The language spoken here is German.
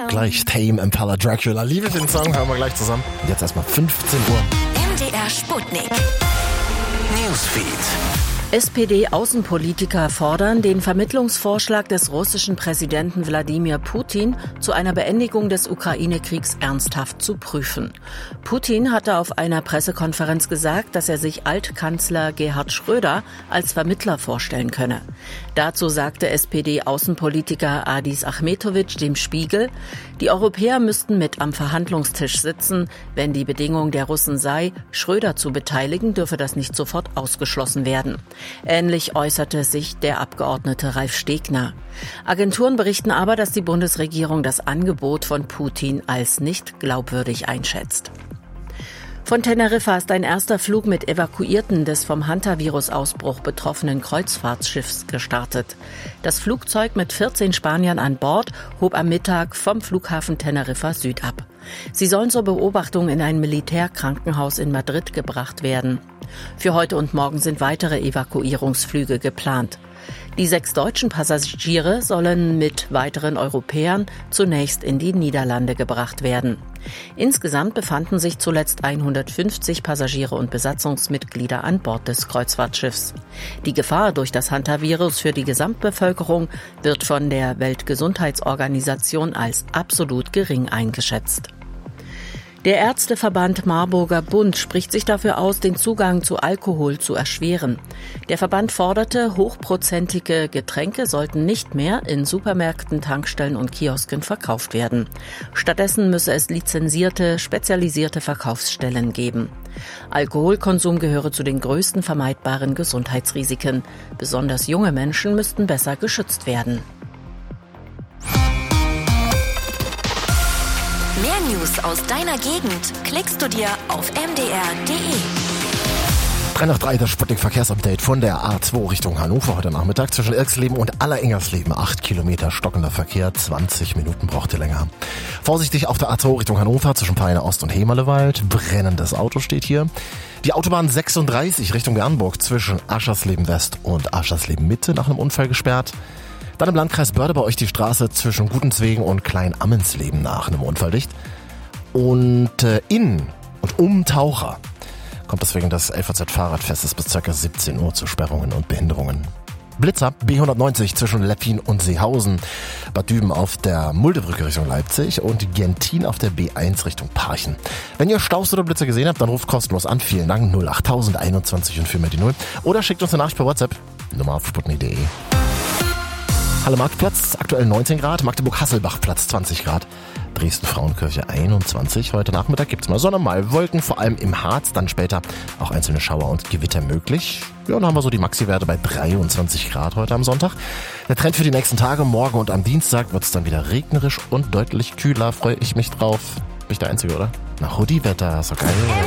Gleich Tame Impala Dracula. Liebe den Song, hören wir gleich zusammen. Und jetzt erstmal 15 Uhr. MDR Sputnik. Newsfeed. SPD-Außenpolitiker fordern, den Vermittlungsvorschlag des russischen Präsidenten Wladimir Putin zu einer Beendigung des Ukraine-Kriegs ernsthaft zu prüfen. Putin hatte auf einer Pressekonferenz gesagt, dass er sich Altkanzler Gerhard Schröder als Vermittler vorstellen könne. Dazu sagte SPD-Außenpolitiker Adis Achmetovic dem Spiegel, die Europäer müssten mit am Verhandlungstisch sitzen. Wenn die Bedingung der Russen sei, Schröder zu beteiligen, dürfe das nicht sofort ausgeschlossen werden. Ähnlich äußerte sich der Abgeordnete Ralf Stegner. Agenturen berichten aber, dass die Bundesregierung das Angebot von Putin als nicht glaubwürdig einschätzt. Von Teneriffa ist ein erster Flug mit Evakuierten des vom Hantavirus-Ausbruch betroffenen Kreuzfahrtschiffs gestartet. Das Flugzeug mit 14 Spaniern an Bord hob am Mittag vom Flughafen Teneriffa Süd ab. Sie sollen zur Beobachtung in ein Militärkrankenhaus in Madrid gebracht werden. Für heute und morgen sind weitere Evakuierungsflüge geplant. Die 6 deutschen Passagiere sollen mit weiteren Europäern zunächst in die Niederlande gebracht werden. Insgesamt befanden sich zuletzt 150 Passagiere und Besatzungsmitglieder an Bord des Kreuzfahrtschiffs. Die Gefahr durch das Hantavirus für die Gesamtbevölkerung wird von der Weltgesundheitsorganisation als absolut gering eingeschätzt. Der Ärzteverband Marburger Bund spricht sich dafür aus, den Zugang zu Alkohol zu erschweren. Der Verband forderte, hochprozentige Getränke sollten nicht mehr in Supermärkten, Tankstellen und Kiosken verkauft werden. Stattdessen müsse es lizenzierte, spezialisierte Verkaufsstellen geben. Alkoholkonsum gehöre zu den größten vermeidbaren Gesundheitsrisiken. Besonders junge Menschen müssten besser geschützt werden. Mehr News aus deiner Gegend klickst du dir auf mdr.de. 3 nach 3, das Sputnik-Verkehrsupdate von der A2 Richtung Hannover heute Nachmittag zwischen Irksleben und Allerengersleben. 8 Kilometer stockender Verkehr, 20 Minuten braucht ihr länger. Vorsichtig auf der A2 Richtung Hannover zwischen Peine Ost und Hemerlewald. Brennendes Auto steht hier. Die Autobahn 36 Richtung Bernburg zwischen Aschersleben West und Aschersleben Mitte nach einem Unfall gesperrt. Dann im Landkreis Börde bei euch die Straße zwischen Gutenzwegen und Klein-Ammensleben nach einem Unfall dicht. Und in und um Taucher kommt es wegen des LVZ-Fahrradfestes bis ca. 17 Uhr zu Sperrungen und Behinderungen. Blitzer B190 zwischen Leppin und Seehausen, Bad Düben auf der Muldebrücke Richtung Leipzig und Gentin auf der B1 Richtung Parchen. Wenn ihr Staus oder Blitzer gesehen habt, dann ruft kostenlos an. Vielen Dank, 08021 und 4 mal die 0. Oder schickt uns eine Nachricht per WhatsApp, Nummer auf sputnik.de. Halle Marktplatz, aktuell 19 Grad, Magdeburg-Hasselbach Platz 20 Grad, Dresden-Frauenkirche 21. Heute Nachmittag gibt's mal Sonne, mal Wolken, vor allem im Harz, dann später auch einzelne Schauer und Gewitter möglich. Ja, und dann haben wir so die Maxi-Werte bei 23 Grad heute am Sonntag. Der Trend für die nächsten Tage, morgen und am Dienstag wird's dann wieder regnerisch und deutlich kühler, freue ich mich drauf. Bin ich der Einzige, oder? Nach Hoodie-Wetter, ist doch geil.